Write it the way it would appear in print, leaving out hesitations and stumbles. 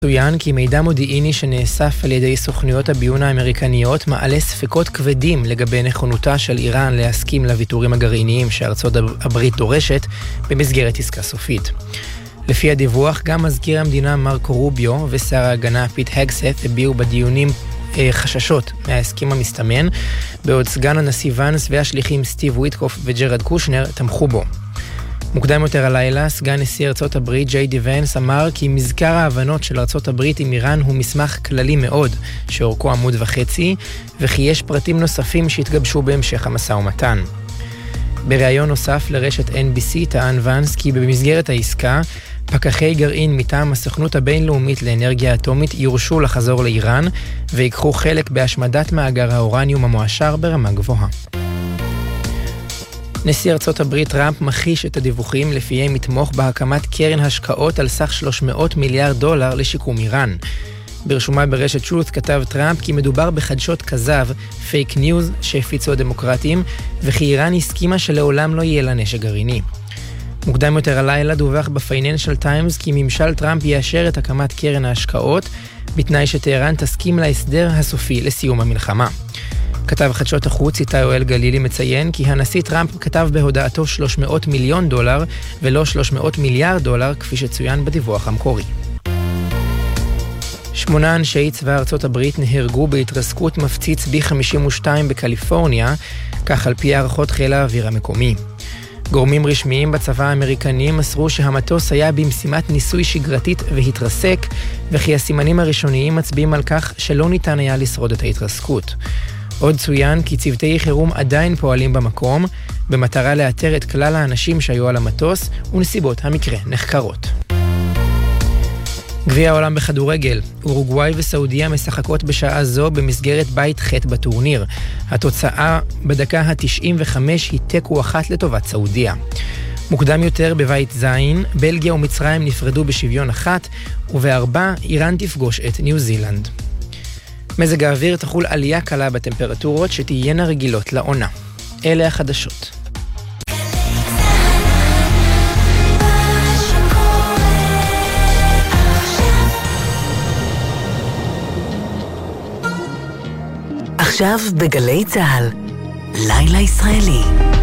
צוין כי מידע מודיעיני שנאסף על ידי סוכנויות הביון האמריקניות מעלה ספקות כבדים לגבי נכונותה של איראן להסכים לוויתורים הגרעיניים שארצות הברית דורשת במסגרת עסקה סופית. לפי הדיווח, גם מזכיר המדינה מרקו רוביו ושר ההגנה פיט הגסת הביעו בדיונים חששות מההסכם המסתמן, בעוד סגן הנשיא ונס והשליחים סטיב וויטקוף וג'רד קושנר תמכו בו. מוקדם יותר הלילה, סגן נשיא ארצות הברית ג'יי די ונס אמר כי מזכר ההבנות של ארצות הברית עם איראן הוא מסמך כללי מאוד, שאורכו עמוד וחצי, וכי יש פרטים נוספים שהתגבשו בהמשך המשא ומתן. בריאיון נוסף לרשת NBC טען ונס כי במסגרת העסקה, פקחי גרעין מטעם הסוכנות הבינלאומית לאנרגיה אטומית יורשו לחזור לאיראן, ויקחו חלק בהשמדת מאגר האורניום המועשר ברמה גבוהה. נשיא ארצות הברית טראמפ מכחיש את הדיווחים לפיהם יתמוך בהקמת קרן השקעות על סך $300 מיליארד לשיקום איראן. ברשומה ברשת טרות כתב טראמפ כי מדובר בחדשות כזב, פייק ניוז שהפיצו הדמוקרטים, וכי איראן הסכימה שלעולם לא יהיה לה נשק גרעיני. מוקדם יותר הלילה דווח בפייננשל טיימס כי ממשל טראמפ יאשר את הקמת קרן ההשקעות, בתנאי שטהרן תסכים להסדר הסופי לסיום המלחמה. כתב חדשות החוץ איתי אוהל גלילי מציין כי הנשיא טראמפ כתב בהודעתו $300 מיליון ולא $300 מיליארד כפי שצוין בדיווח המקורי. 8 אנשי צבא ארצות הברית נהרגו בהתרסקות מפציץ B-52 בקליפורניה, כך על פי הערכות חיל האוויר המקומי. גורמים רשמיים בצבא האמריקני מסרו שהמטוס היה במשימת ניסוי שגרתית והתרסק, וכי הסימנים הראשוניים מצביעים על כך שלא ניתן היה לשרוד את ההתרסקות. עוד צוין כי צוותי חירום עדיין פועלים במקום, במטרה לאתר את כלל האנשים שהיו על המטוס, ונסיבות המקרה נחקרות. גביע העולם בכדורגל, אורוגוואי וסעודיה משחקות בשעה זו במסגרת בית ח' בטורניר. התוצאה בדקה ה-95 היא תיקו 1 לטובת סעודיה. מוקדם יותר בבית זין, בלגיה ומצרים נפרדו בשוויון 1, וב-4 איראן תפגוש את ניו זילנד. מזג האוויר תחול עלייה קלה בטמפרטורות שתהיינה רגילות לעונה. אלה החדשות. עכשיו בגלי צהל, לילה ישראלי.